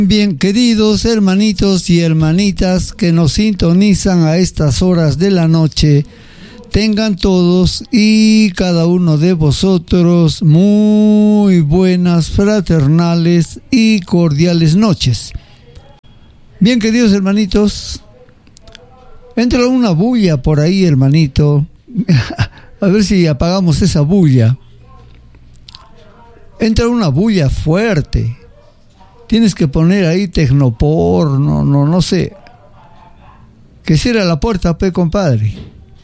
Bien, queridos hermanitos y hermanitas que nos sintonizan a estas horas de la noche, tengan todos y cada uno de vosotros muy buenas, fraternales y cordiales noches. Bien, queridos hermanitos, entra una bulla por ahí, hermanito. A ver si apagamos esa bulla. Entra una bulla fuerte. Tienes que poner ahí tecnoporno, no sé. Que cierre la puerta, compadre.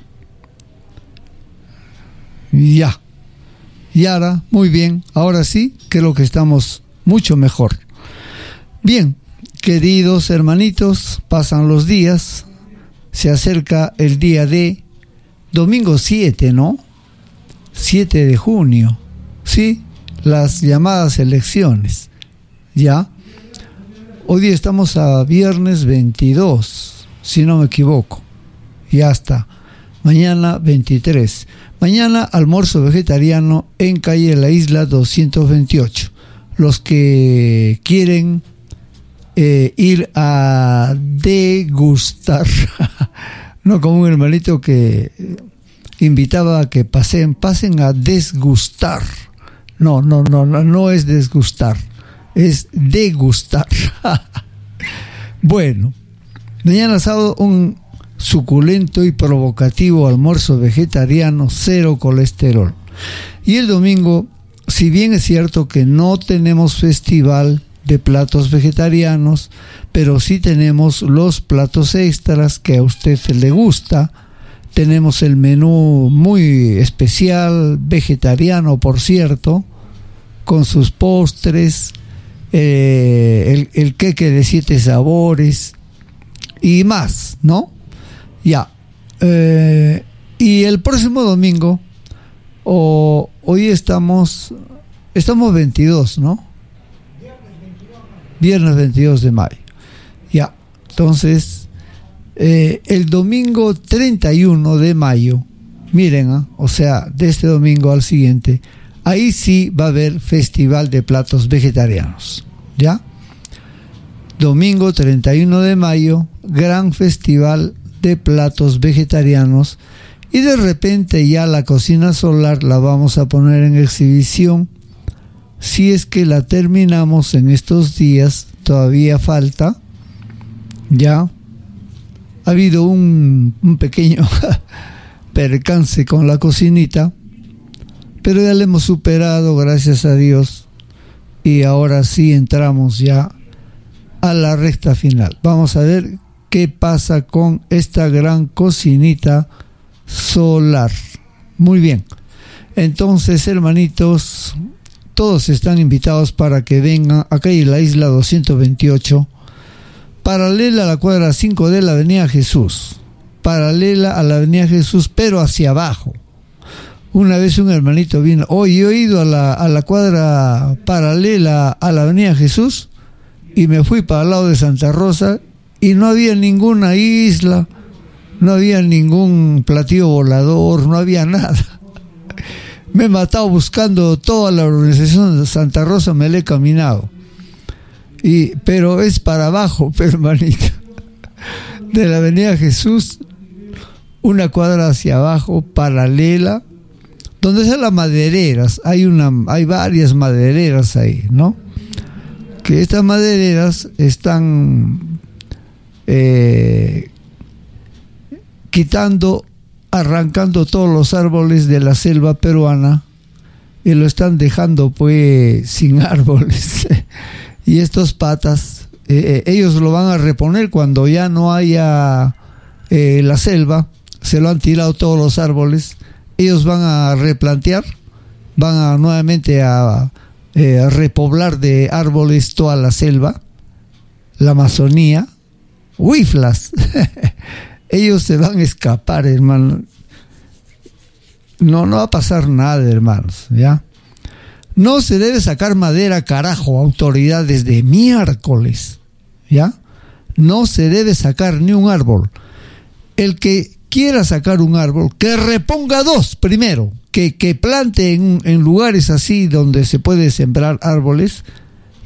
Ya. Y ahora, muy bien. Ahora sí, creo que estamos mucho mejor. Bien, queridos hermanitos, pasan los días. Se acerca el día de domingo 7, ¿no? 7 de junio. Sí, las llamadas elecciones. Ya. Hoy día estamos a viernes 22, si no me equivoco. Ya está. Mañana 23. Mañana almuerzo vegetariano en calle La Isla 228. Los que quieren ir a degustar, no como un hermanito que invitaba a que pasen a desgustar. No es desgustar. Es degustar. Bueno, mañana sábado un suculento y provocativo almuerzo vegetariano, cero colesterol. Y el domingo, si bien es cierto que no tenemos festival de platos vegetarianos, pero sí tenemos los platos extras que a usted le gusta. Tenemos el menú muy especial, vegetariano por cierto, con sus postres, el queque de 7 sabores y más, ¿no? Ya. Y el próximo domingo, hoy estamos 22, ¿no? Viernes 22 de mayo. Ya. Entonces, el domingo 31 de mayo, miren, o sea, de este domingo al siguiente, ahí sí va a haber festival de platos vegetarianos, ¿ya? Domingo 31 de mayo, gran festival de platos vegetarianos, y de repente ya la cocina solar la vamos a poner en exhibición, si es que la terminamos en estos días. Todavía falta, ya. Ha habido un pequeño percance con la cocinita, pero ya le hemos superado, gracias a Dios, y ahora sí entramos ya a la recta final. Vamos a ver qué pasa con esta gran cocinita solar. Muy bien, entonces, hermanitos, todos están invitados para que vengan acá en la isla 228, paralela a la cuadra 5 de la avenida Jesús, paralela a la avenida Jesús, pero hacia abajo. Una vez un hermanito vino, yo he ido a la cuadra paralela a la avenida Jesús y me fui para el lado de Santa Rosa y no había ninguna isla, no había ningún platillo volador, no había nada. Me he matado buscando toda la organización de Santa Rosa, me la he caminado. Pero es para abajo, hermanito. De la avenida Jesús, una cuadra hacia abajo, paralela, donde están las madereras. Hay varias madereras ahí, ¿no? Que estas madereras están arrancando todos los árboles de la selva peruana y lo están dejando pues sin árboles. Y estos patas, ellos lo van a reponer cuando ya no haya la selva. Se lo han tirado todos los árboles. Ellos van a replantear, van nuevamente a repoblar de árboles toda la selva, la Amazonía. Huiflas. Ellos se van a escapar, hermano. No va a pasar nada, hermanos, ¿ya? No se debe sacar madera, carajo, autoridades, de miércoles, ¿ya? No se debe sacar ni un árbol. El que quiera sacar un árbol, que reponga 2 primero, que plante en lugares así donde se puede sembrar árboles,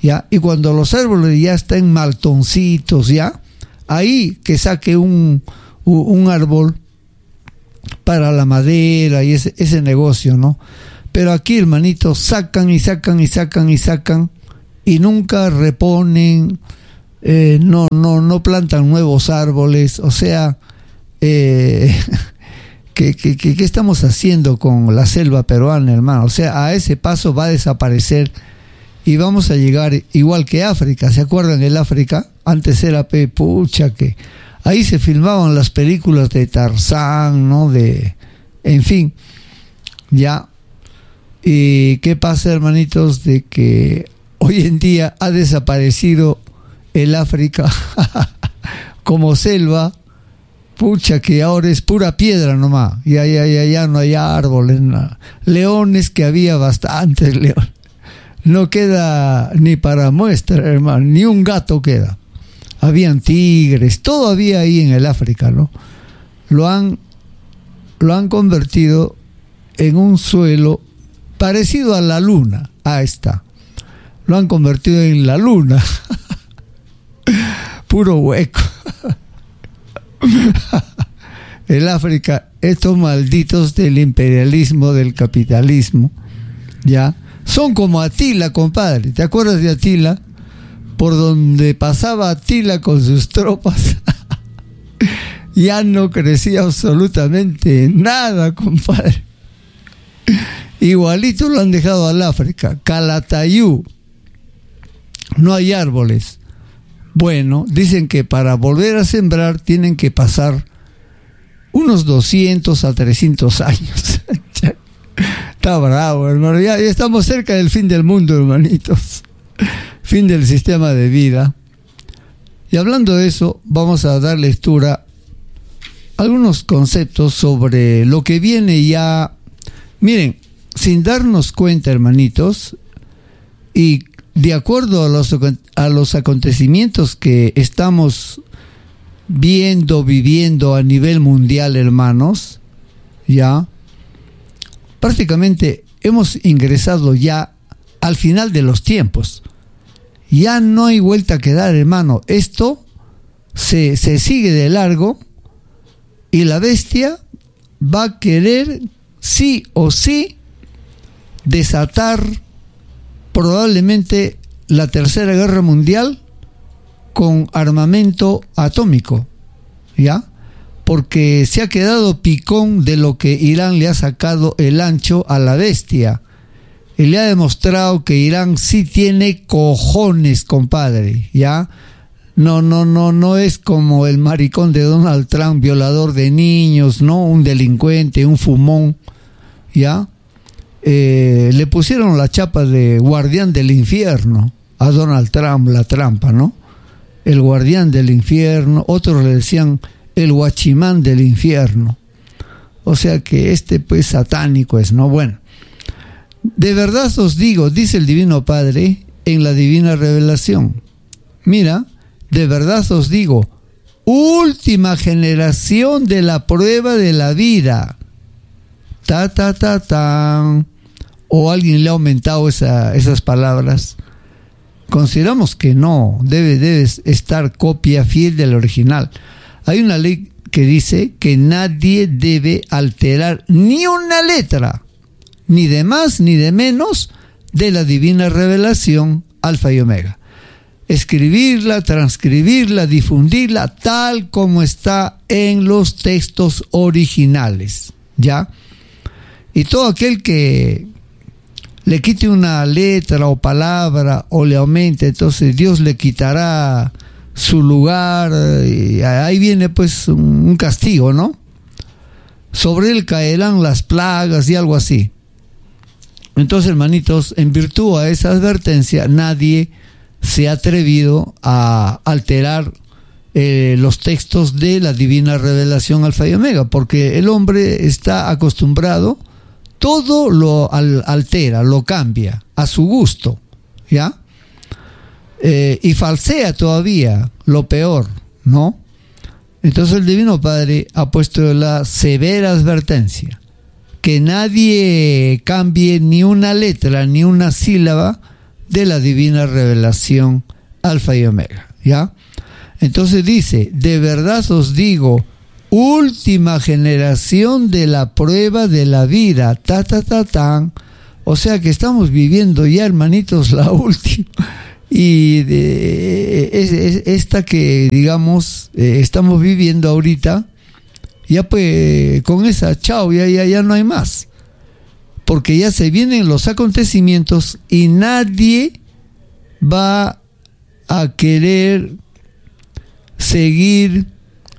¿ya? Y cuando los árboles ya están maltoncitos, ¿ya? Ahí que saque un árbol para la madera y ese negocio, ¿no? Pero aquí, hermanitos, sacan y sacan y sacan y sacan y nunca reponen, no plantan nuevos árboles. O sea, ¿qué estamos haciendo con la selva peruana, hermano? O sea, a ese paso va a desaparecer y vamos a llegar igual que África. ¿Se acuerdan el África? Antes era pucha, que ahí se filmaban las películas de Tarzán, ¿no? En fin, ya. ¿Y qué pasa, hermanitos? De que hoy en día ha desaparecido el África como selva. Pucha, que ahora es pura piedra nomás. Ya no hay árboles, nada. Leones, que había bastantes leones. No queda ni para muestra, hermano. Ni un gato queda. Habían tigres, todo había ahí en el África, ¿no? Lo han convertido en un suelo parecido a la luna. Ahí está. Lo han convertido en la luna. Puro hueco. El África, estos malditos del imperialismo, del capitalismo, ¿ya? Son como Atila, compadre. ¿Te acuerdas de Atila? Por donde pasaba Atila con sus tropas, ya no crecía absolutamente nada, compadre. Igualito lo han dejado al África. Calatayú, no hay árboles. Bueno, dicen que para volver a sembrar tienen que pasar unos 200 a 300 años. Está bravo, hermano. Ya estamos cerca del fin del mundo, hermanitos. Fin del sistema de vida. Y hablando de eso, vamos a dar lectura a algunos conceptos sobre lo que viene ya. Miren, sin darnos cuenta, hermanitos, y de acuerdo a los acontecimientos que estamos viviendo a nivel mundial, hermanos, ya prácticamente hemos ingresado ya al final de los tiempos. Ya no hay vuelta que dar, hermano. Esto se sigue de largo y la bestia va a querer sí o sí desatar probablemente la Tercera Guerra Mundial con armamento atómico, ¿ya? Porque se ha quedado picón de lo que Irán le ha sacado el ancho a la bestia. Y le ha demostrado que Irán sí tiene cojones, compadre, ¿ya? No es como el maricón de Donald Trump, violador de niños, ¿no? Un delincuente, un fumón, ¿ya? Le pusieron la chapa de guardián del infierno a Donald Trump, la trampa, ¿no? El guardián del infierno, otros le decían el guachimán del infierno. O sea que pues satánico es, ¿no? Bueno, de verdad os digo, dice el Divino Padre en la Divina Revelación, mira, de verdad os digo, última generación de la prueba de la vida. O alguien le ha aumentado esas palabras. Consideramos que no, debe estar copia fiel del original. Hay una ley que dice que nadie debe alterar ni una letra, ni de más ni de menos, de la Divina Revelación Alfa y Omega. Escribirla, transcribirla, difundirla tal como está en los textos originales, ¿ya? Y todo aquel que le quite una letra o palabra o le aumente, entonces Dios le quitará su lugar, y ahí viene pues un castigo, ¿no? Sobre él caerán las plagas y algo así. Entonces, hermanitos, en virtud a esa advertencia, nadie se ha atrevido a alterar los textos de la Divina Revelación Alfa y Omega, porque el hombre está acostumbrado, todo lo altera, lo cambia a su gusto, ¿ya? Y falsea todavía, lo peor, ¿no? Entonces el Divino Padre ha puesto la severa advertencia, que nadie cambie ni una letra, ni una sílaba de la divina revelación Alfa y Omega, ¿ya? Entonces dice, de verdad os digo, última generación de la prueba de la vida, tan. O sea que estamos viviendo ya, hermanitos, la última. Y esta que, digamos, estamos viviendo ahorita, ya pues con esa, chao, ya no hay más. Porque ya se vienen los acontecimientos y nadie va a querer seguir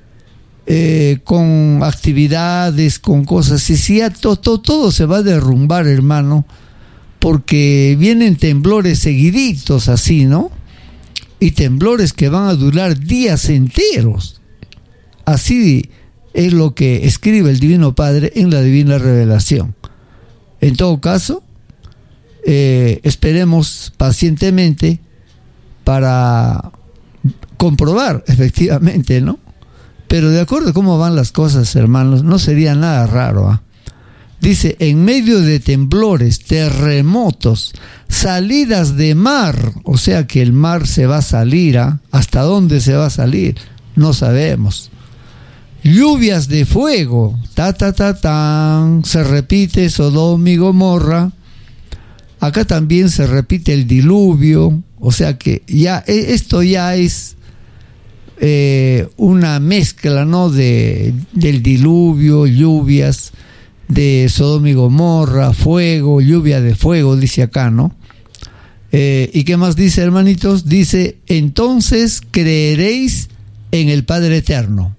con actividades, con cosas. Y si ya todo se va a derrumbar, hermano, porque vienen temblores seguiditos así, ¿no? Y temblores que van a durar días enteros. Así es lo que escribe el Divino Padre en la Divina Revelación. En todo caso, esperemos pacientemente para comprobar efectivamente, ¿no? Pero de acuerdo a cómo van las cosas, hermanos, no sería nada raro, ¿eh? Dice, en medio de temblores, terremotos, salidas de mar, o sea que el mar se va a salir, ¿eh? ¿Hasta dónde se va a salir? No sabemos. Lluvias de fuego, se repite Sodoma y Gomorra. Acá también se repite el diluvio, o sea que ya esto ya es una mezcla, ¿no? Del diluvio, lluvias de Sodoma y Gomorra, fuego, lluvia de fuego, dice acá, ¿no? ¿Y qué más dice, hermanitos? Dice, entonces creeréis en el Padre Eterno.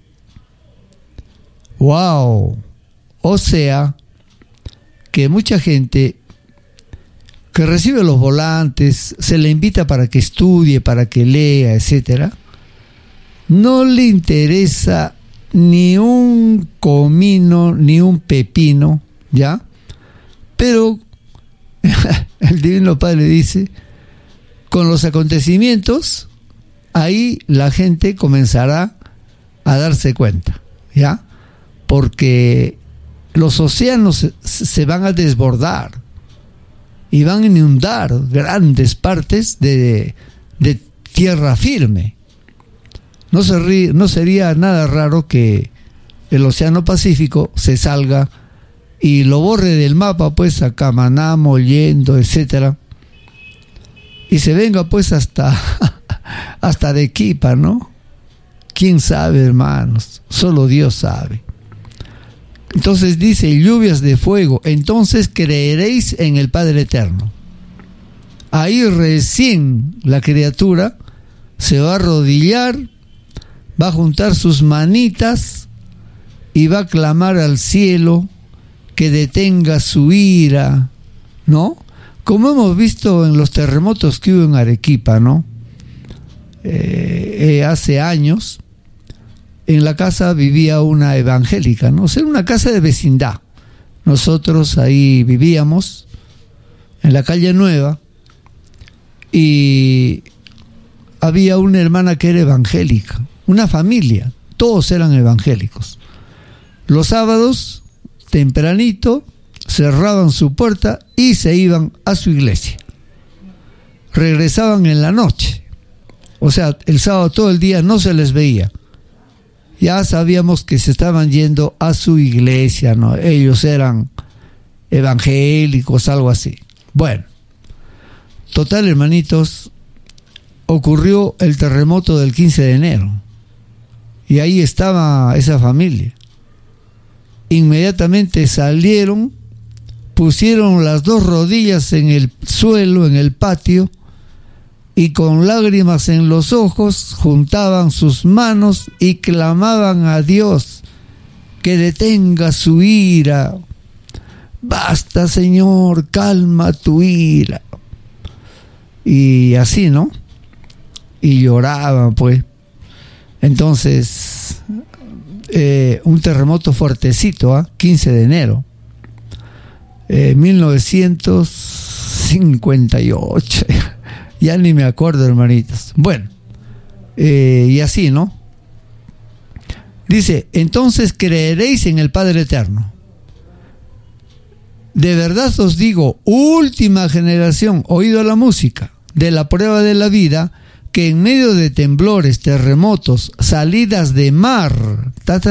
¡Wow! O sea, que mucha gente que recibe los volantes, se le invita para que estudie, para que lea, etcétera, no le interesa ni un comino, ni un pepino, ¿ya? Pero el Divino Padre dice, con los acontecimientos, ahí la gente comenzará a darse cuenta, ¿ya? Porque los océanos se van a desbordar y van a inundar grandes partes de tierra firme. No sería nada raro que el Océano Pacífico se salga y lo borre del mapa, pues a Camaná, Mollendo, etcétera, y se venga pues hasta Arequipa, ¿no? ¿Quién sabe, hermanos? Solo Dios sabe. Entonces dice, lluvias de fuego, entonces creeréis en el Padre Eterno. Ahí recién la criatura se va a arrodillar, va a juntar sus manitas y va a clamar al cielo que detenga su ira, ¿no? Como hemos visto en los terremotos que hubo en Arequipa, ¿no? Hace años, en la casa vivía una evangélica, ¿no? O sea, una casa de vecindad. Nosotros ahí vivíamos, en la calle Nueva, y había una hermana que era evangélica, una familia, todos eran evangélicos. Los sábados, tempranito, cerraban su puerta y se iban a su iglesia. Regresaban en la noche. O sea, el sábado todo el día no se les veía. Ya sabíamos que se estaban yendo a su iglesia, ¿no? Ellos eran evangélicos, algo así. Bueno, total, hermanitos, ocurrió el terremoto del 15 de enero. Y ahí estaba esa familia. Inmediatamente salieron, pusieron las dos rodillas en el suelo, en el patio, y con lágrimas en los ojos juntaban sus manos y clamaban a Dios que detenga su ira. Basta, Señor, calma tu ira. Y así, ¿no? Y lloraban, pues. Entonces, un terremoto fuertecito, ¿eh? 15 de enero, 1958. Ya ni me acuerdo, hermanitos. Bueno, y así, ¿no? Dice, entonces creeréis en el Padre Eterno. De verdad os digo, última generación, oído la música, de la prueba de la vida, que en medio de temblores, terremotos, salidas de mar,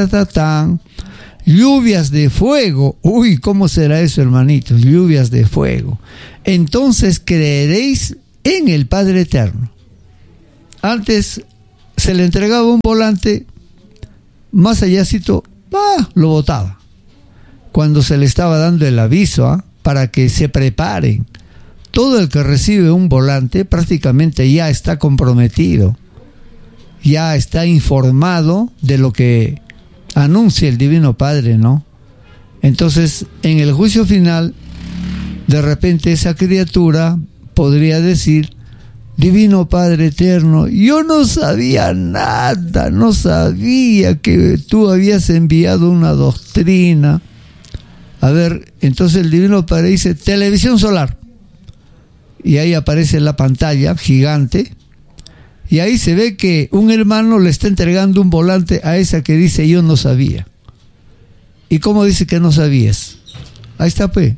lluvias de fuego, uy, ¿cómo será eso, hermanitos? Lluvias de fuego. Entonces creeréis en el Padre Eterno. Antes se le entregaba un volante, más allácito, lo botaba. Cuando se le estaba dando el aviso, para que se preparen. Todo el que recibe un volante prácticamente ya está comprometido, ya está informado de lo que anuncia el Divino Padre, ¿no? Entonces, en el juicio final, de repente esa criatura podría decir: Divino Padre Eterno, yo no sabía nada, no sabía que tú habías enviado una doctrina. A ver, entonces el Divino Padre dice: televisión solar. Y ahí aparece la pantalla gigante, y ahí se ve que un hermano le está entregando un volante a esa que dice: yo no sabía. ¿Y cómo dice que no sabías? Ahí está, pues.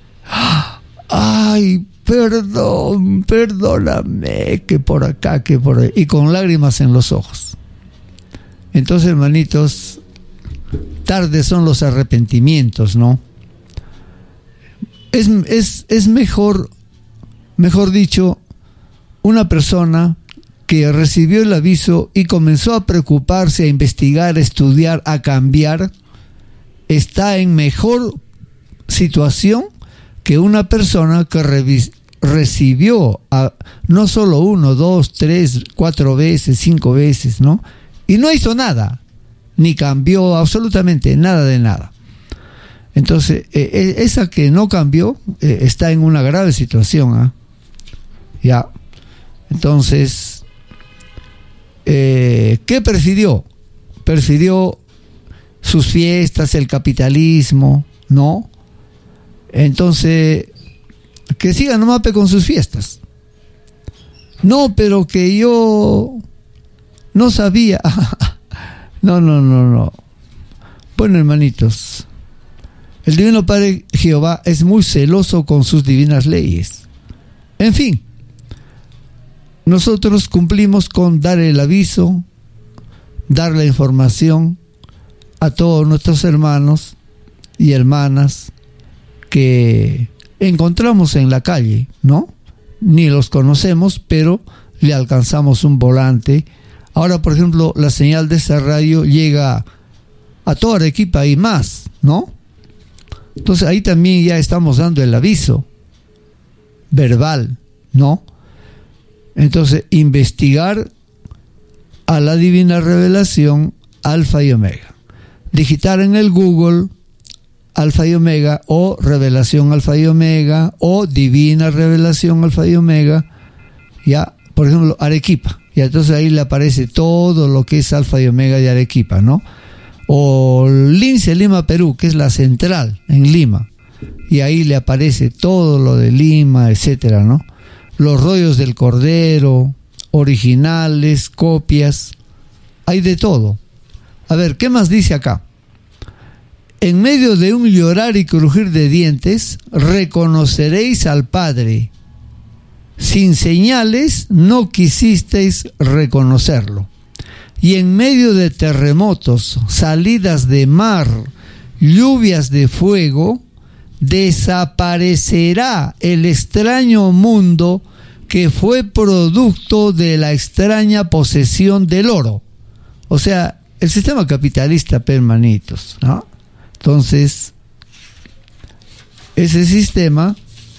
Ay, perdón, perdóname, que por acá, que por ahí, y con lágrimas en los ojos. Entonces, hermanitos, tardes son los arrepentimientos, ¿no? Es mejor dicho, una persona que recibió el aviso y comenzó a preocuparse, a investigar, a estudiar, a cambiar, está en mejor situación que una persona que recibió no solo 1, 2, 3, 4 veces, 5 veces, ¿no? Y no hizo nada, ni cambió absolutamente nada de nada. Entonces, esa que no cambió está en una grave situación, Ya. Entonces, ¿qué prefirió? Prefirió sus fiestas, el capitalismo, ¿no? Entonces, que siga nomás con sus fiestas. No, pero que yo no sabía. No. Bueno, hermanitos, el Divino Padre Jehová es muy celoso con sus divinas leyes. En fin, nosotros cumplimos con dar el aviso, dar la información a todos nuestros hermanos y hermanas que encontramos en la calle, ¿no? Ni los conocemos, pero le alcanzamos un volante. Ahora, por ejemplo, la señal de esta radio llega a toda Arequipa y más, ¿no? Entonces ahí también ya estamos dando el aviso verbal, ¿no? Entonces, investigar a la divina revelación Alfa y Omega. Digitar en el Google Alfa y Omega, o Revelación Alfa y Omega, o Divina Revelación Alfa y Omega, ya, por ejemplo, Arequipa. Y entonces ahí le aparece todo lo que es Alfa y Omega de Arequipa, ¿no? O Lince Lima Perú, que es la central en Lima, y ahí le aparece todo lo de Lima, etcétera, ¿no? Los rollos del Cordero, originales, copias, hay de todo. A ver, ¿qué más dice acá? En medio de un llorar y crujir de dientes, reconoceréis al Padre. Sin señales no quisisteis reconocerlo. Y en medio de terremotos, salidas de mar, lluvias de fuego, desaparecerá el extraño mundo que fue producto de la extraña posesión del oro. O sea, el sistema capitalista, hermanitos, ¿no? Entonces, ese sistema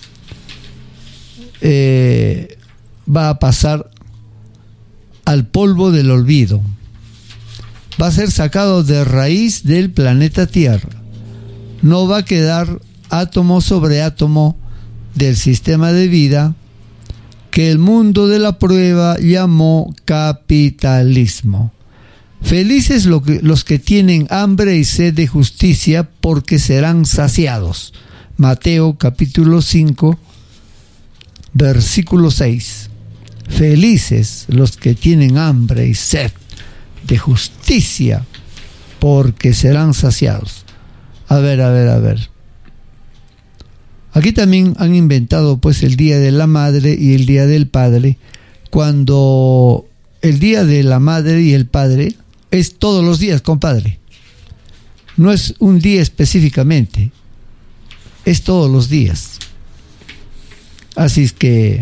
va a pasar al polvo del olvido. Va a ser sacado de raíz del planeta Tierra. No va a quedar átomo sobre átomo del sistema de vida que el mundo de la prueba llamó capitalismo. Felices los que tienen hambre y sed de justicia, porque serán saciados. Mateo capítulo 5, versículo 6. Felices los que tienen hambre y sed de justicia, porque serán saciados. A ver. Aquí también han inventado pues el Día de la Madre y el Día del Padre, cuando el Día de la Madre y el Padre es todos los días, compadre. No es un día específicamente, es todos los días. Así es que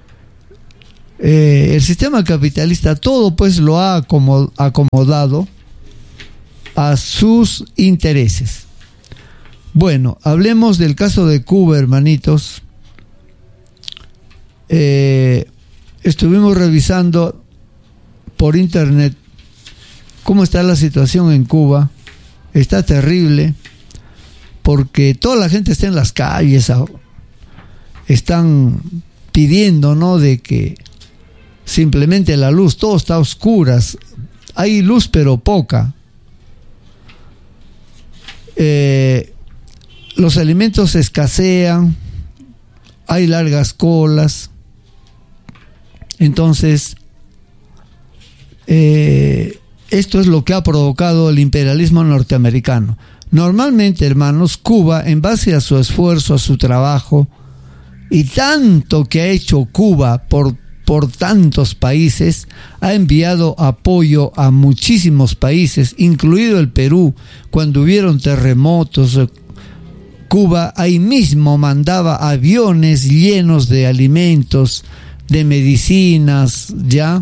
el sistema capitalista todo pues lo ha acomodado a sus intereses. Bueno, hablemos del caso de Cuba, hermanitos. Estuvimos revisando por internet cómo está la situación en Cuba. Está terrible, porque toda la gente está en las calles, están pidiendo, ¿no?, de que simplemente la luz, todo está a oscuras, hay luz pero poca. Los alimentos escasean, hay largas colas. Entonces, esto es lo que ha provocado el imperialismo norteamericano. Normalmente, hermanos, Cuba, en base a su esfuerzo, a su trabajo, y tanto que ha hecho Cuba por tantos países, ha enviado apoyo a muchísimos países, incluido el Perú, cuando hubieron terremotos. Cuba ahí mismo mandaba aviones llenos de alimentos, de medicinas, ya,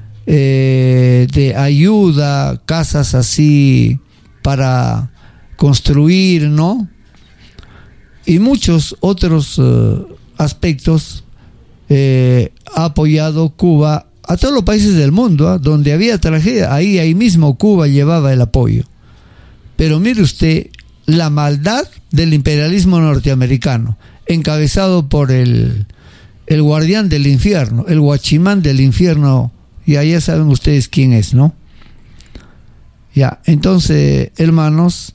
de ayuda, casas así para construir, ¿no? Y muchos otros aspectos. Ha apoyado Cuba a todos los países del mundo, donde había tragedia, ahí mismo Cuba llevaba el apoyo. Pero mire usted la maldad del imperialismo norteamericano, encabezado por el guardián del infierno, el guachimán del infierno. Ya saben ustedes quién es, ¿no? Ya, entonces, hermanos,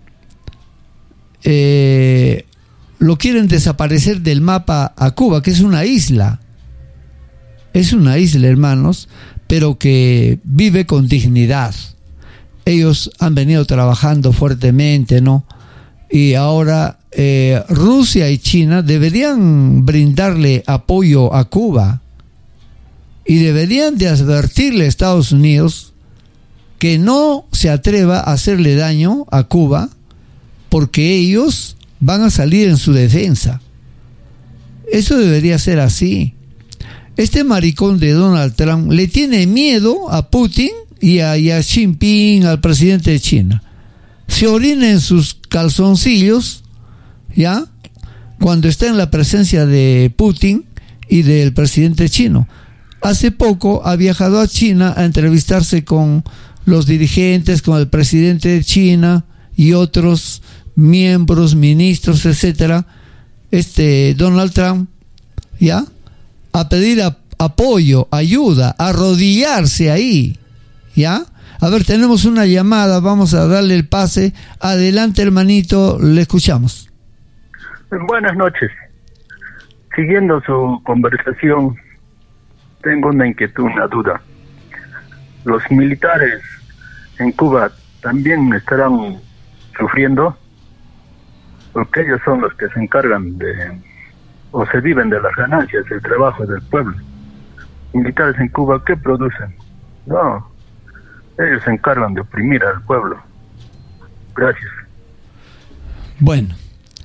lo quieren desaparecer del mapa a Cuba, que es una isla. Es una isla, hermanos, pero que vive con dignidad. Ellos han venido trabajando fuertemente, ¿no? Y ahora Rusia y China deberían brindarle apoyo a Cuba. Y deberían de advertirle a Estados Unidos que no se atreva a hacerle daño a Cuba, porque ellos van a salir en su defensa. Eso debería ser así. Este maricón de Donald Trump le tiene miedo a Putin y a Xi Jinping, al presidente de China. Se orina en sus calzoncillos, ¿ya?, cuando está en la presencia de Putin y del presidente chino. Hace poco ha viajado a China a entrevistarse con los dirigentes, con el presidente de China y otros miembros, ministros, etcétera. Donald Trump, ¿ya?, a pedir apoyo, ayuda, a arrodillarse ahí, ¿ya? A ver, tenemos una llamada, vamos a darle el pase. Adelante, hermanito, le escuchamos. Buenas noches. Siguiendo su conversación, tengo una inquietud, una duda. ¿Los militares en Cuba también estarán sufriendo? Porque ellos son los que se encargan o se viven de las ganancias del trabajo del pueblo. Militares en Cuba, ¿qué producen? No, ellos se encargan de oprimir al pueblo. Gracias. Bueno,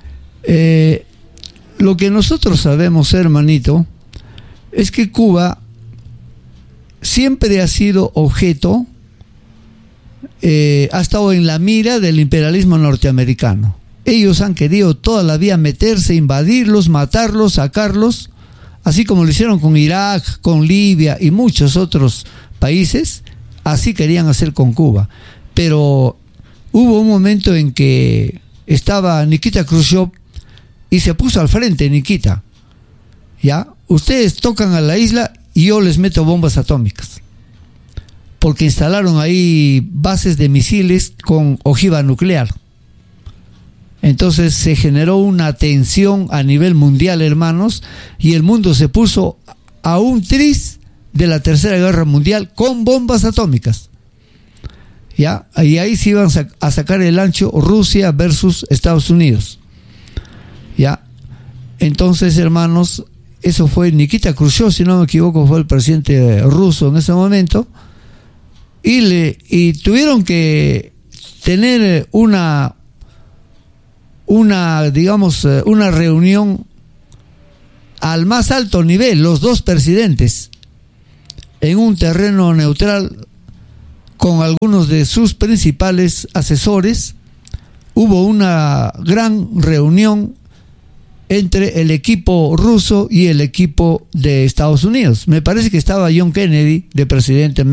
lo que nosotros sabemos, hermanito, es que Cuba siempre ha sido objeto, ha estado en la mira del imperialismo norteamericano. Ellos han querido toda la vida meterse, invadirlos, matarlos, sacarlos, así como lo hicieron con Irak, con Libia y muchos otros países. Así querían hacer con Cuba. Pero hubo un momento en que estaba Nikita Khrushchev y se puso al frente Nikita. ¿Ya? Ustedes tocan a la isla y yo les meto bombas atómicas. Porque instalaron ahí bases de misiles con ojiva nuclear. Entonces se generó una tensión a nivel mundial, hermanos, y el mundo se puso a un tris de la Tercera Guerra Mundial con bombas atómicas. ¿Ya? Y ahí se iban a sacar el ancho Rusia versus Estados Unidos. ¿Ya? Entonces, hermanos, eso fue Nikita Khrushchev, si no me equivoco, fue el presidente ruso en ese momento, y tuvieron que tener una reunión al más alto nivel, los dos presidentes, en un terreno neutral con algunos de sus principales asesores. Hubo una gran reunión entre el equipo ruso y el equipo de Estados Unidos. Me parece que estaba John Kennedy de presidente